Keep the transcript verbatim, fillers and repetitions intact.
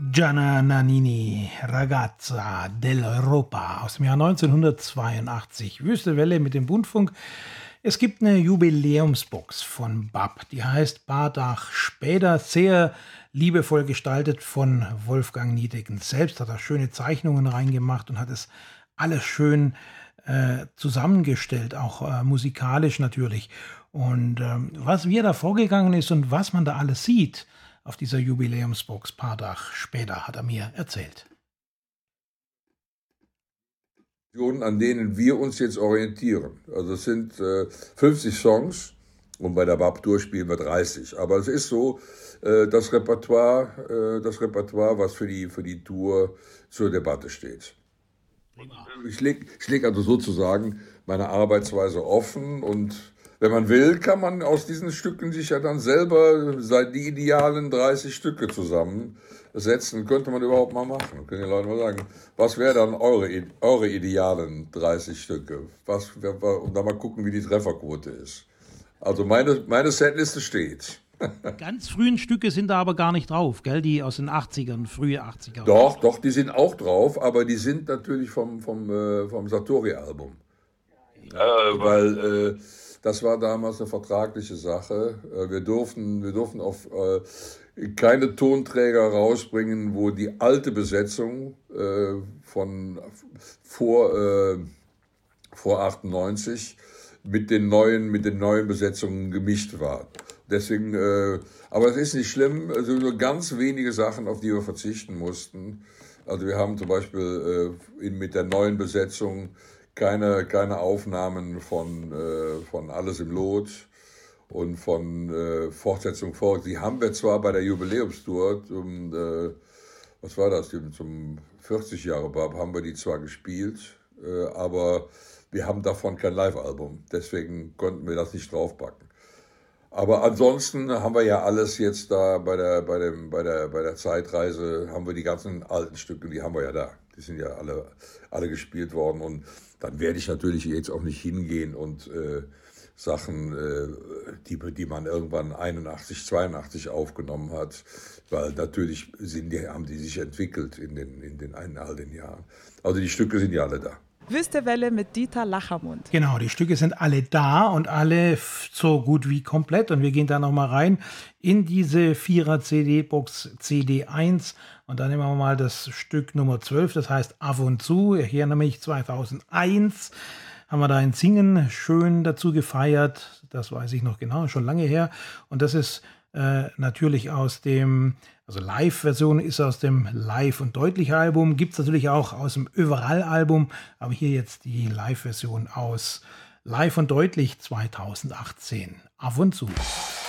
Gianna Nannini, Ragazza dell'Europa aus dem Jahr neunzehnhundertzweiundachtzig. Wüste Welle mit dem Bundfunk. Es gibt eine Jubiläumsbox von B A P, die heißt Bardach später, sehr liebevoll gestaltet von Wolfgang Niedecken selbst, hat da schöne Zeichnungen reingemacht und hat es alles schön äh, zusammengestellt, auch äh, musikalisch natürlich. Und ähm, was mir da vorgegangen ist und was man da alles sieht auf dieser Jubiläumsbox Bardach später, hat er mir erzählt. An denen wir uns jetzt orientieren. Also es sind äh, fünfzig Songs und bei der B A P-Tour spielen wir dreißig. Aber es ist so, äh, das Repertoire, äh, das Repertoire, was für die, für die Tour zur Debatte steht. Ich lege ich leg also sozusagen meine Arbeitsweise offen und wenn man will, kann man aus diesen Stücken sich ja dann selber die idealen dreißig Stücke zusammensetzen. Könnte man überhaupt mal machen. Können die Leute mal sagen, was wären dann eure, eure idealen dreißig Stücke? Was, und dann mal gucken, wie die Trefferquote ist. Also meine, meine Setliste steht. Ganz frühen Stücke sind da aber gar nicht drauf, gell? Die aus den achtzigern, frühe achtziger. Doch, doch, die sind auch drauf, aber die sind natürlich vom, vom, äh, vom Satori-Album. Ja, weil äh, das war damals eine vertragliche Sache. Äh, wir durften, wir durften auf äh, keine Tonträger rausbringen, wo die alte Besetzung äh, von vor, äh, vor achtundneunzig mit den neuen, mit den neuen Besetzungen gemischt war. Deswegen, äh, aber es ist nicht schlimm, also nur ganz wenige Sachen, auf die wir verzichten mussten. Also wir haben zum Beispiel äh, in, mit der neuen Besetzung keine, keine Aufnahmen von, äh, von Alles im Lot und von äh, Fortsetzung vor. Die haben wir zwar bei der Jubiläumstour zum, äh, was war das, zum vierzig Jahre B A P haben wir die zwar gespielt, äh, aber wir haben davon kein Live-Album. Deswegen konnten wir das nicht draufpacken. Aber ansonsten haben wir ja alles jetzt da bei der, bei dem, bei der, bei der Zeitreise, haben wir die ganzen alten Stücke, die haben wir ja da. Die sind ja alle, alle gespielt worden. Und dann werde ich natürlich jetzt auch nicht hingehen und äh, Sachen, äh, die, die man irgendwann einundachtzig, zweiundachtzig aufgenommen hat, weil natürlich sind die, haben die sich entwickelt in den, in den einen, all den Jahren. Also die Stücke sind ja alle da. Wüste Welle mit Dieter Lachermund. Genau, die Stücke sind alle da und alle so gut wie komplett. Und wir gehen da nochmal rein in diese Vierer-C D-Box C D eins. Und dann nehmen wir mal das Stück Nummer zwölf, das heißt Ab und zu. Hier nämlich zweitausendeins haben wir da ein Singen schön dazu gefeiert. Das weiß ich noch genau, schon lange her. Und das ist äh, natürlich aus dem... Also Live-Version ist aus dem Live- und Deutlich-Album, gibt es natürlich auch aus dem Überall-Album, aber hier jetzt die Live-Version aus Live und Deutlich zweitausendachtzehn. Ab und zu.